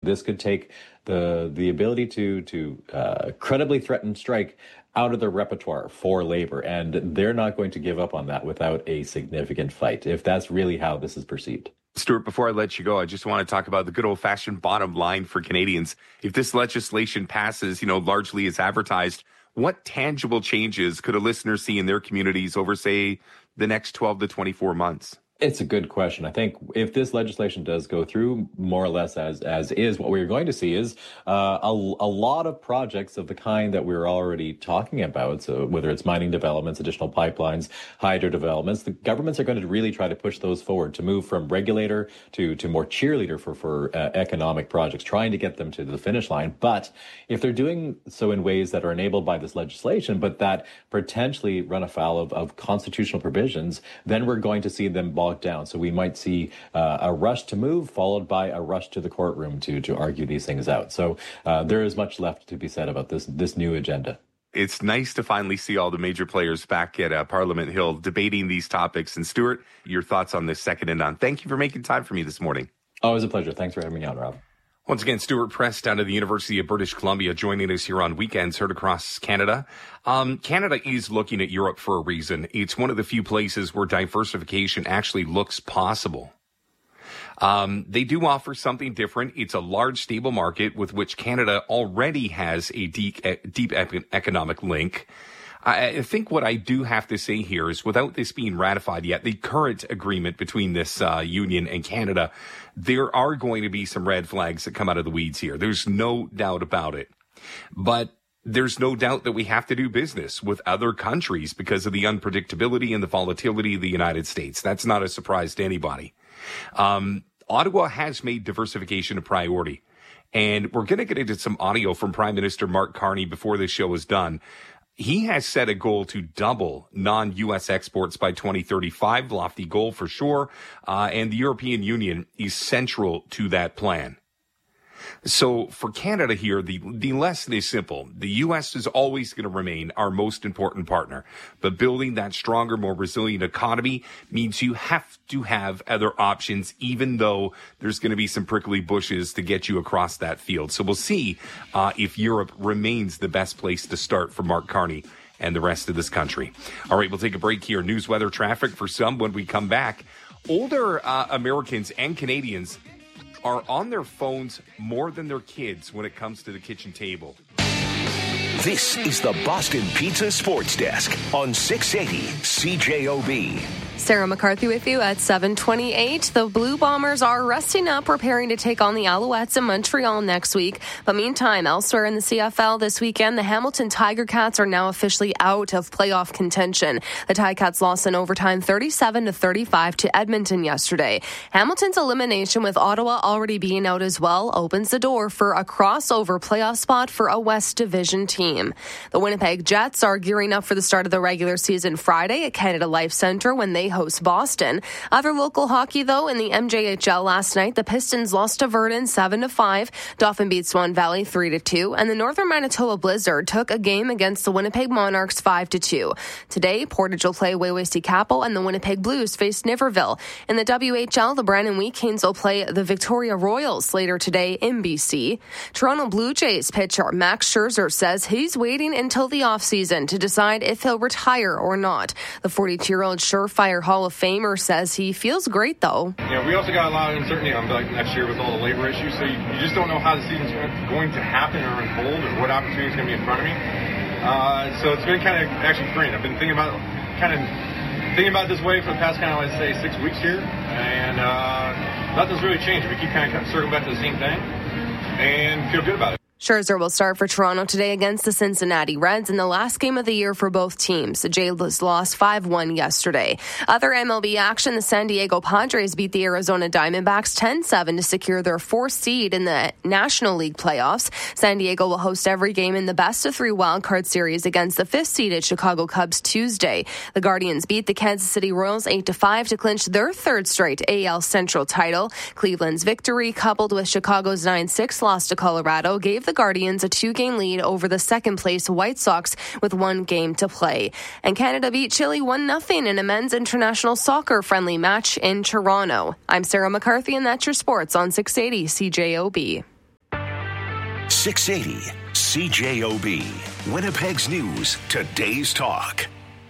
This could take the ability to credibly threaten strike out of their repertoire for labor, and they're not going to give up on that without a significant fight, if that's really how this is perceived. Stuart, before I let you go, I just want to talk about the good old-fashioned bottom line for Canadians. If this legislation passes, largely as advertised, what tangible changes could a listener see in their communities over, say, the next 12 to 24 months? It's a good question. I think if this legislation does go through more or less as is, what we're going to see is a lot of projects of the kind that we're already talking about. So whether it's mining developments, additional pipelines, hydro developments, the governments are going to really try to push those forward to move from regulator to more cheerleader for economic projects, trying to get them to the finish line. But if they're doing so in ways that are enabled by this legislation, but that potentially run afoul of constitutional provisions, then we're going to see them down. So we might see a rush to move followed by a rush to the courtroom to argue these things out. So there is much left to be said about this new agenda. It's nice to finally see all the major players back at Parliament Hill debating these topics. And Stuart, your thoughts on this second and none. Thank you for making time for me this morning. Oh, it was a pleasure. Thanks for having me on, Rob. Once again, Stuart Prest out of the University of British Columbia joining us here on Weekends Heard Across Canada. Canada is looking at Europe for a reason. It's one of the few places where diversification actually looks possible. They do offer something different. It's a large, stable market with which Canada already has a deep economic link. I think what I do have to say here is, without this being ratified yet, the current agreement between this union and Canada, there are going to be some red flags that come out of the weeds here. There's no doubt about it. But there's no doubt that we have to do business with other countries because of the unpredictability and the volatility of the United States. That's not a surprise to anybody. Ottawa has made diversification a priority. And we're going to get into some audio from Prime Minister Mark Carney before this show is done. He has set a goal to double non-U.S. exports by 2035, lofty goal for sure, and the European Union is central to that plan. So for Canada here, the lesson is simple. The U.S. is always going to remain our most important partner, but building that stronger, more resilient economy means you have to have other options, even though there's going to be some prickly bushes to get you across that field. So we'll see if Europe remains the best place to start for Mark Carney and the rest of this country. All right, we'll take a break here. News, weather, traffic for some when we come back. Older Americans and Canadians are on their phones more than their kids when it comes to the kitchen table. This is the Boston Pizza Sports Desk on 680 CJOB. Sarah McCarthy with you at 7:28. The Blue Bombers are resting up, preparing to take on the Alouettes in Montreal next week. But meantime, elsewhere in the CFL this weekend, the Hamilton Tiger Cats are now officially out of playoff contention. The Ticats lost in overtime 37-35 to Edmonton yesterday. Hamilton's elimination, with Ottawa already being out as well, opens the door for a crossover playoff spot for a West Division team. The Winnipeg Jets are gearing up for the start of the regular season Friday at Canada Life Centre when they host Boston. Other local hockey, though, in the MJHL last night, the Pistons lost to Verdun 7-5. Dauphin beat Swan Valley 3-2, and the Northern Manitoba Blizzard took a game against the Winnipeg Monarchs 5-2. Today, Portage will play Waywaysty Capo, and the Winnipeg Blues face Niverville. In the WHL, the Brandon Wheat Canes will play the Victoria Royals later today in BC. Toronto Blue Jays pitcher Max Scherzer says he's waiting until the offseason to decide if he'll retire or not. The 42-year-old surefire Hall of Famer says he feels great, though. Yeah, we also got a lot of uncertainty on next year with all the labor issues, so you just don't know how the season's going to happen or unfold or what opportunity is going to be in front of me. So it's been kind of actually freeing. I've been thinking about this way for the past I'd say 6 weeks here, and nothing's really changed. We keep kind of circling back to the same thing and feel good about it. Scherzer will start for Toronto today against the Cincinnati Reds in the last game of the year for both teams. The Jays lost 5-1 yesterday. Other MLB action, the San Diego Padres beat the Arizona Diamondbacks 10-7 to secure their 4th seed in the National League playoffs. San Diego will host every game in the best-of-3 wildcard series against the 5th-seeded Chicago Cubs Tuesday. The Guardians beat the Kansas City Royals 8-5 to clinch their 3rd straight AL Central title. Cleveland's victory, coupled with Chicago's 9-6 loss to Colorado, gave the Guardians a 2-game lead over the second-place White Sox with 1 game to play. And Canada beat Chile 1-0 in a men's international soccer friendly match in Toronto. I'm Sarah McCarthy, and that's your sports on 680 CJOB. 680 CJOB. Winnipeg's News, today's talk.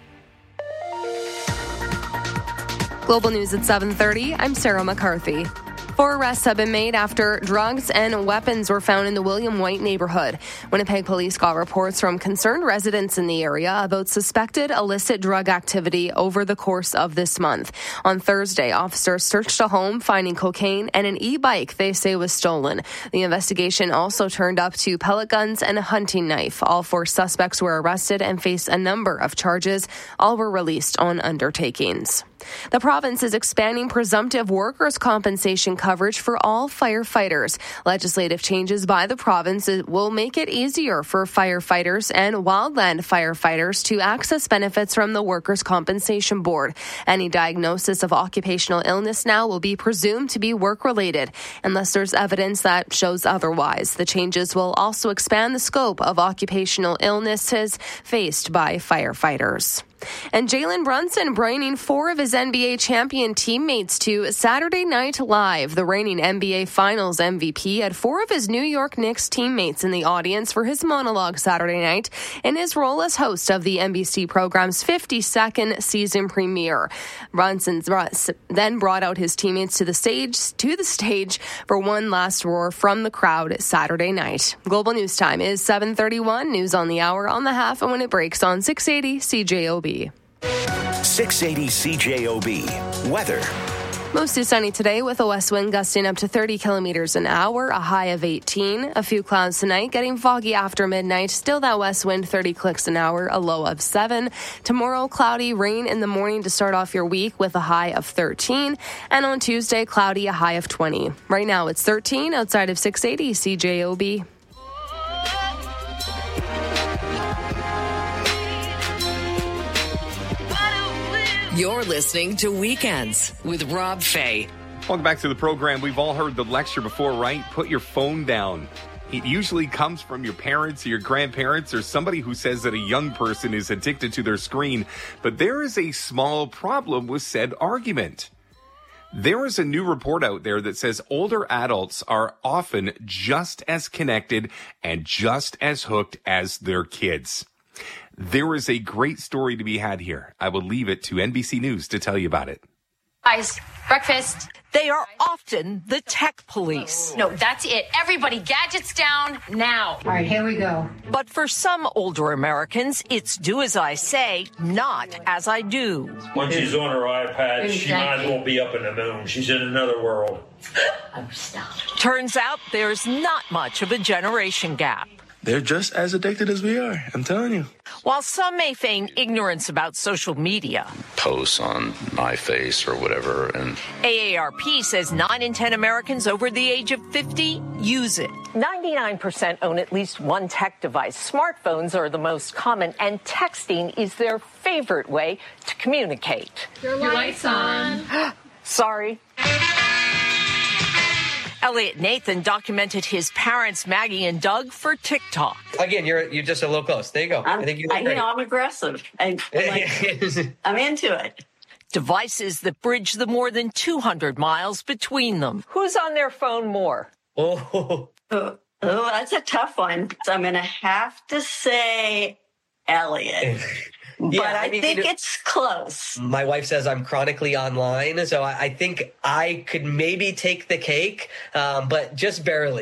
Global News at 7:30. I'm Sarah McCarthy. 4 arrests have been made after drugs and weapons were found in the William White neighborhood. Winnipeg police got reports from concerned residents in the area about suspected illicit drug activity over the course of this month. On Thursday, officers searched a home, finding cocaine and an e-bike they say was stolen. The investigation also turned up to pellet guns and a hunting knife. All 4 suspects were arrested and face a number of charges. All were released on undertakings. The province is expanding presumptive workers' compensation coverage for all firefighters. Legislative changes by the province will make it easier for firefighters and wildland firefighters to access benefits from the Workers' Compensation Board. Any diagnosis of occupational illness now will be presumed to be work-related, unless there's evidence that shows otherwise. The changes will also expand the scope of occupational illnesses faced by firefighters. And Jalen Brunson bringing 4 of his NBA champion teammates to Saturday Night Live. The reigning NBA Finals MVP had 4 of his New York Knicks teammates in the audience for his monologue Saturday night in his role as host of the NBC program's 52nd season premiere. Brunson then brought out his teammates to the stage for one last roar from the crowd Saturday night. Global News Time is 7:31. News on the hour, on the half, and when it breaks on 680 CJOB. 680 CJOB. Weather. Mostly sunny today with a west wind gusting up to 30 kilometers an hour, a high of 18. A few clouds tonight, getting foggy after midnight. Still that west wind, 30 clicks an hour, a low of 7. Tomorrow, cloudy, rain in the morning to start off your week with a high of 13. And on Tuesday, cloudy, a high of 20. Right now it's 13 outside of 680 CJOB. You're listening to Weekends with Rob Fay. Welcome back to the program. We've all heard the lecture before, right? Put your phone down. It usually comes from your parents or your grandparents or somebody who says that a young person is addicted to their screen. But there is a small problem with said argument. There is a new report out there that says older adults are often just as connected and just as hooked as their kids. There is a great story to be had here. I will leave it to NBC News to tell you about it. Guys, breakfast. They are often the tech police. No, that's it. Everybody, gadgets down now. All right, here we go. But for some older Americans, it's do as I say, not as I do. When she's on her iPad, she might as well be up in the moon. She's in another world. Oh, stop. Turns out there's not much of a generation gap. They're just as addicted as we are, I'm telling you. While some may feign ignorance about social media, posts on my face or whatever, and AARP says 9 in 10 Americans over the age of 50 use it. 99% own at least one tech device. Smartphones are the most common, and texting is their favorite way to communicate. Your light's on. Sorry. Elliot Nathan documented his parents, Maggie and Doug, for TikTok. Again, you're just a little close. There you go. I think I'm aggressive. I'm into it. Devices that bridge the more than 200 miles between them. Who's on their phone more? Oh, that's a tough one. So I'm going to have to say Elliot. But I think it's close. My wife says I'm chronically online, so I think I could maybe take the cake, but just barely.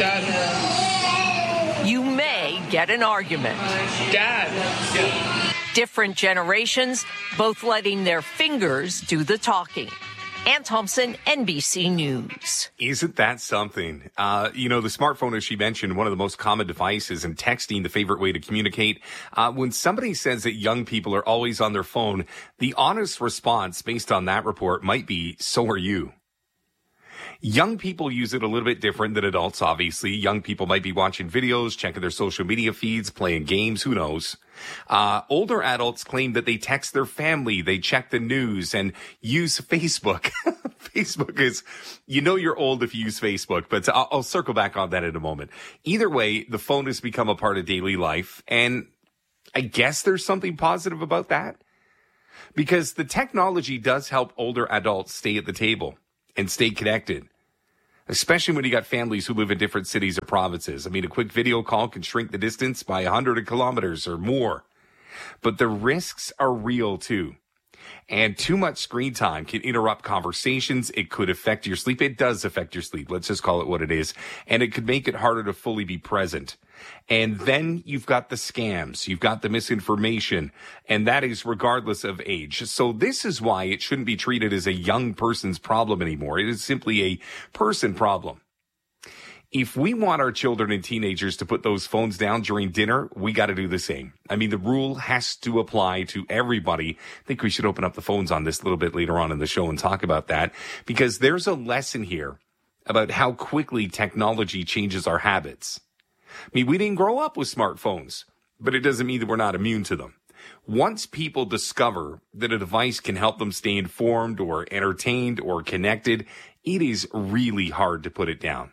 Dad. You may get an argument. Dad. Different generations, both letting their fingers do the talking. Ann Thompson, NBC News. Isn't that something? The smartphone, as she mentioned, one of the most common devices, and texting the favorite way to communicate. When somebody says that young people are always on their phone, the honest response based on that report might be, so are you. Young people use it a little bit different than adults, obviously. Young people might be watching videos, checking their social media feeds, playing games, who knows. Older adults claim that they text their family, they check the news, and use Facebook. Facebook is, you're old if you use Facebook, but I'll circle back on that in a moment. Either way, the phone has become a part of daily life, and I guess there's something positive about that. Because the technology does help older adults stay at the table and stay connected. especially when you got families who live in different cities or provinces. I mean, a quick video call can shrink the distance by 100 kilometers or more. But the risks are real too. And too much screen time can interrupt conversations. It could affect your sleep. It does affect your sleep. Let's just call it what it is. And it could make it harder to fully be present. And then you've got the scams. You've got the misinformation. And that is regardless of age. So this is why it shouldn't be treated as a young person's problem anymore. It is simply a person problem. If we want our children and teenagers to put those phones down during dinner, we got to do the same. I mean, the rule has to apply to everybody. I think we should open up the phones on this a little bit later on in the show and talk about that, because there's a lesson here about how quickly technology changes our habits. I mean, we didn't grow up with smartphones, but it doesn't mean that we're not immune to them. Once people discover that a device can help them stay informed or entertained or connected, it is really hard to put it down.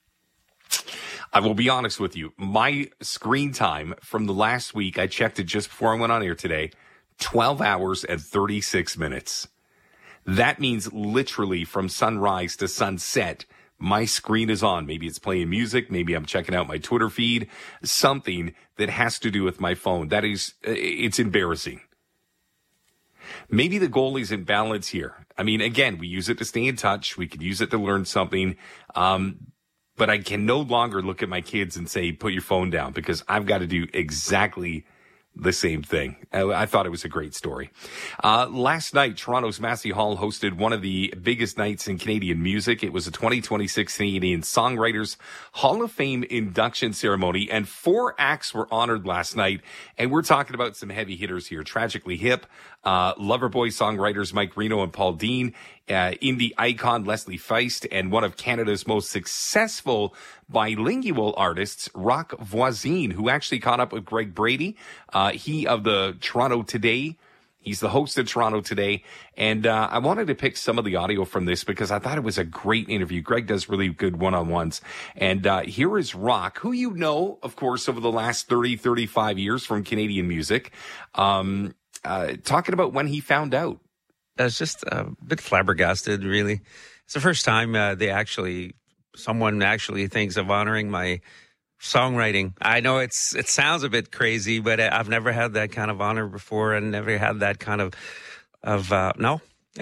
I will be honest with you. My screen time from the last week, I checked it just before I went on air today, 12 hours and 36 minutes. That means literally from sunrise to sunset, my screen is on. Maybe it's playing music. Maybe I'm checking out my Twitter feed, something that has to do with my phone. It's embarrassing. Maybe the goal is in balance here. I mean, again, we use it to stay in touch. We could use it to learn something. But I can no longer look at my kids and say, put your phone down, because I've got to do exactly the same thing. I thought it was a great story. Last night, Toronto's Massey Hall hosted one of the biggest nights in Canadian music. It was a 2026 Canadian Songwriters Hall of Fame induction ceremony, and 4 acts were honored last night. And we're talking about some heavy hitters here. Tragically Hip, Loverboy songwriters Mike Reno and Paul Dean, indie icon Leslie Feist, and one of Canada's most successful bilingual artists, Roch Voisine, who actually caught up with Greg Brady. He of the Toronto Today. He's the host of Toronto Today. And I wanted to pick some of the audio from this because I thought it was a great interview. Greg does really good one-on-ones. And here is Roch, who you know, of course, over the last 30, 35 years from Canadian music, talking about when he found out. I was just a bit flabbergasted, really. It's the first time someone actually thinks of honoring my songwriting. I know it sounds a bit crazy, but I've never had that kind of honor before, and never had that kind of no.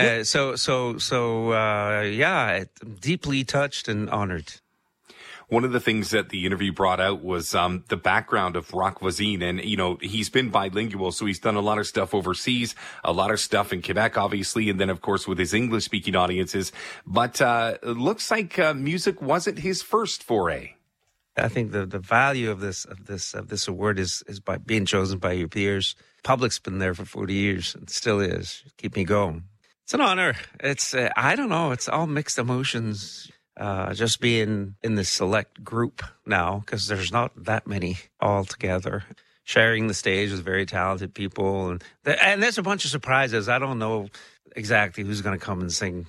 Deeply touched and honored. One of the things that the interview brought out was the background of Roch Voisine. And, you know, he's been bilingual, so he's done a lot of stuff overseas, a lot of stuff in Quebec, obviously, and then, of course, with his English-speaking audiences. But it looks like music wasn't his first foray. I think the value of this award is by being chosen by your peers. Public's been there for 40 years and still is. Keep me going. It's an honor. It's I don't know. It's all mixed emotions. Just being in this select group now, because there's not that many all together, sharing the stage with very talented people, and there's a bunch of surprises. I don't know exactly who's going to come and sing.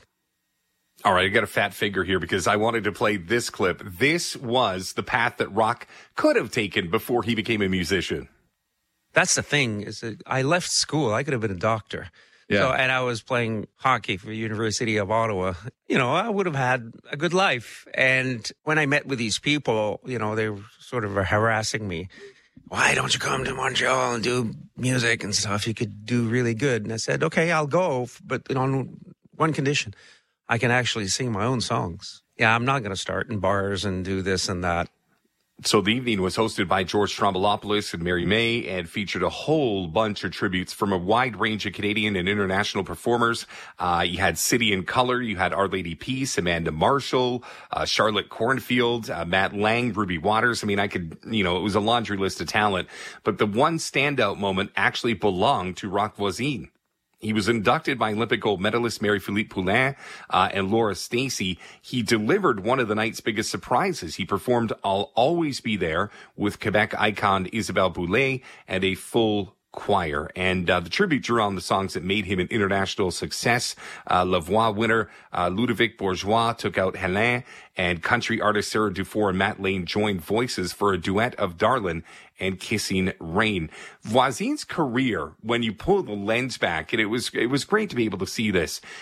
All right, I got a fat finger here because I wanted to play this clip. This was the path that Roch could have taken before he became a musician. That's the thing, is that I left school. I could have been a doctor. Yeah. So, and I was playing hockey for the University of Ottawa. You know, I would have had a good life. And when I met with these people, you know, they were sort of harassing me. Why don't you come to Montreal and do music and stuff? You could do really good. And I said, okay, I'll go, but on one condition. I can actually sing my own songs. Yeah, I'm not going to start in bars and do this and that. So the evening was hosted by George Stroumboulopoulos and Mary May and featured a whole bunch of tributes from a wide range of Canadian and international performers. You had City and Color, you had Our Lady Peace, Amanda Marshall, Charlotte Cornfield, Matt Lang, Ruby Waters. I mean, it was a laundry list of talent. But the one standout moment actually belonged to Roch Voisine. He was inducted by Olympic gold medalist Marie-Philippe Poulin and Laura Stacey. He delivered one of the night's biggest surprises. He performed I'll Always Be There with Quebec icon Isabelle Boulay and a full choir. And the tribute drew on the songs that made him an international success. La Voix winner Ludovic Bourgeois took out Hélène, and country artist Sarah Dufour and Matt Lane joined voices for a duet of Darlin' and Kissing Rain. Voisine's career, when you pull the lens back, and it was great to be able to see this.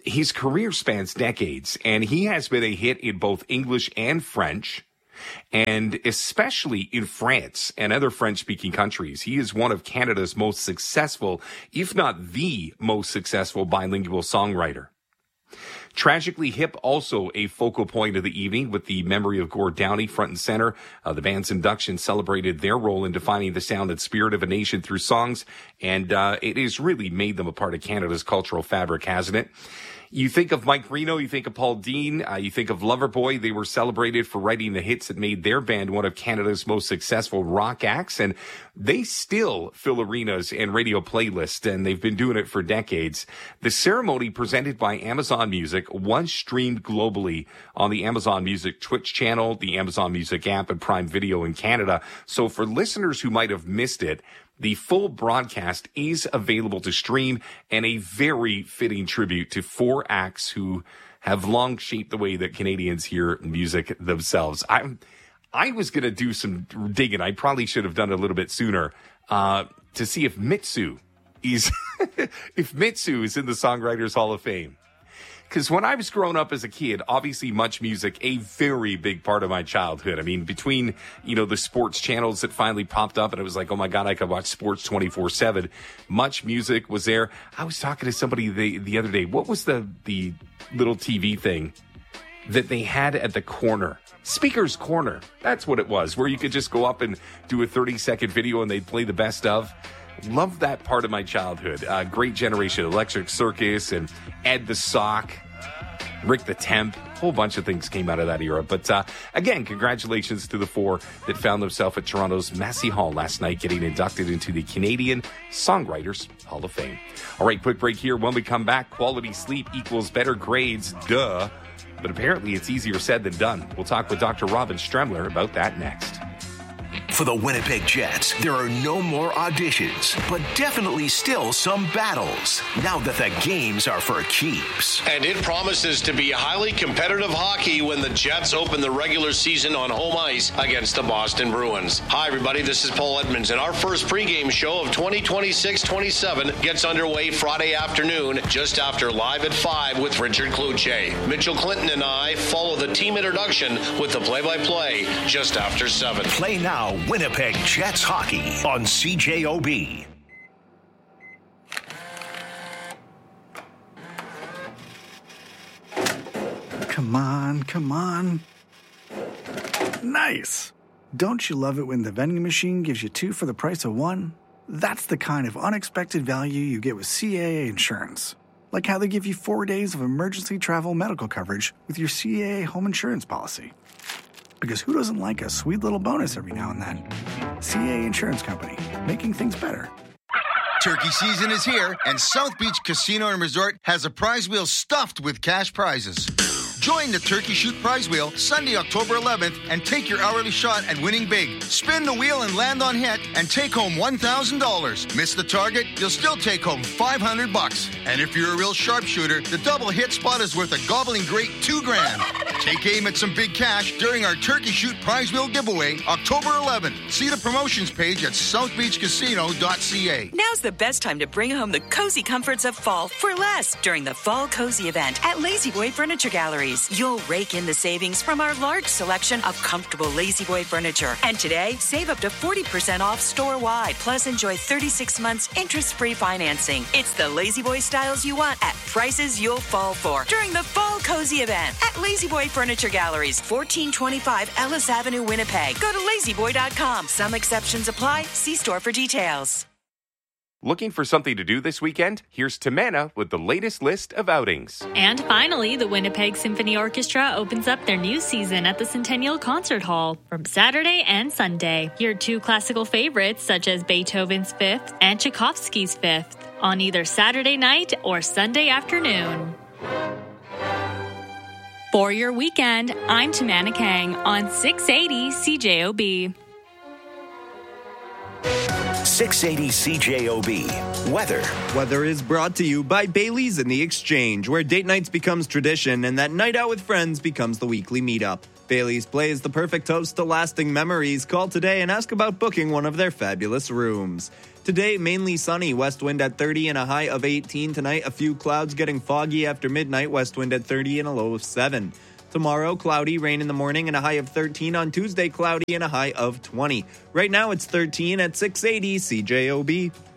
his career spans decades, and he has been a hit in both English and French, and especially in France and other French-speaking countries. He is one of Canada's most successful, if not the most successful bilingual songwriter. Tragically Hip, also a focal point of the evening with the memory of Gord Downie front and center. The band's induction celebrated their role in defining the sound and spirit of a nation through songs, and it has really made them a part of Canada's cultural fabric, hasn't it? You think of Mike Reno, you think of Paul Dean, you think of Loverboy. They were celebrated for writing the hits that made their band one of Canada's most successful rock acts, and they still fill arenas and radio playlists, and they've been doing it for decades. The ceremony, presented by Amazon Music, was streamed globally on the Amazon Music Twitch channel, the Amazon Music app, and Prime Video in Canada. So for listeners who might have missed it, the full broadcast is available to stream, and a very fitting tribute to four acts who have long shaped the way that Canadians hear music themselves. I was going to do some digging. I probably should have done it a little bit sooner to see if Mitsu is if Mitsu is in the Songwriters Hall of Fame. Because when I was growing up as a kid, obviously Much Music, a very big part of my childhood. I mean, between, the sports channels that finally popped up and it was like, oh my God, I could watch sports 24/7. Much Music was there. I was talking to somebody the other day. What was the little TV thing that they had at the corner? Speaker's Corner. That's what it was, where you could just go up and do a 30-second video and they'd play the best of. Love that part of my childhood. Great generation. Electric Circus and Ed the Sock, Rick the Temp. A whole bunch of things came out of that era. But again, congratulations to the four that found themselves at Toronto's Massey Hall last night, getting inducted into the Canadian Songwriters Hall of Fame. All right, quick break here. When we come back, quality sleep equals better grades. Duh. But apparently it's easier said than done. We'll talk with Dr. Robin Stremler about that next. For the Winnipeg Jets, there are no more auditions, but definitely still some battles, now that the games are for keeps. And it promises to be highly competitive hockey when the Jets open the regular season on home ice against the Boston Bruins. Hi, everybody, this is Paul Edmonds, and our first pregame show of 2026-27 gets underway Friday afternoon, just after Live at 5 with Richard Cloutier. Mitchell Clinton and I follow the team introduction with the play-by-play just after 7. Play now. Winnipeg Jets hockey on CJOB. Come on. Nice. Don't you love it when the vending machine gives you 2 for the price of 1? That's the kind of unexpected value you get with CAA Insurance. Like how they give you 4 days of emergency travel medical coverage with your CAA home insurance policy. Because who doesn't like a sweet little bonus every now and then? CAA Insurance Company, making things better. Turkey season is here, and South Beach Casino and Resort has a prize wheel stuffed with cash prizes. Join the Turkey Shoot Prize Wheel Sunday, October 11th, and take your hourly shot at winning big. Spin the wheel and land on hit, and take home $1,000. Miss the target, you'll still take home $500. And if you're a real sharpshooter, the double hit spot is worth a gobbling great $2,000. Take aim at some big cash during our Turkey Shoot Prize Wheel giveaway, October 11th. See the promotions page at southbeachcasino.ca. Now's the best time to bring home the cozy comforts of fall for less during the Fall Cozy event at Lazy Boy Furniture Galleries. You'll rake in the savings from our large selection of comfortable Lazy Boy furniture. And today, save up to 40% off store-wide. Plus, enjoy 36 months interest-free financing. It's the Lazy Boy styles you want at prices you'll fall for during the Fall Cozy event at Lazy Boy Furniture Galleries, 1425 Ellis Avenue, Winnipeg. Go to lazyboy.com. Some exceptions apply. See store for details. Looking for something to do this weekend? Here's Tamana with the latest list of outings. And finally, the Winnipeg Symphony Orchestra opens up their new season at the Centennial Concert Hall from Saturday and Sunday. Hear 2 classical favorites such as Beethoven's Fifth and Tchaikovsky's Fifth on either Saturday night or Sunday afternoon. For your weekend, I'm Tamana Kang on 680 CJOB. 680 CJOB. Weather. Weather is brought to you by Bailey's and The Exchange, where date nights becomes tradition and that night out with friends becomes the weekly meetup. Bailey's Play is the perfect host to lasting memories. Call today and ask about booking one of their fabulous rooms. Today, mainly sunny, west wind at 30 and a high of 18. Tonight, a few clouds getting foggy after midnight, west wind at 30 and a low of 7. Tomorrow, cloudy, rain in the morning and a high of 13. On Tuesday, cloudy and a high of 20. Right now, it's 13 at 680 CJOB.